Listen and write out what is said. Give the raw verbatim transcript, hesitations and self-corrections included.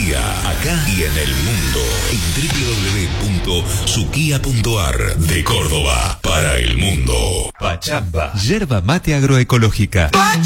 Kia, acá y en el mundo, en doble u doble u doble u punto su kia punto a r, de Córdoba para el mundo. Pachamba, yerba mate agroecológica.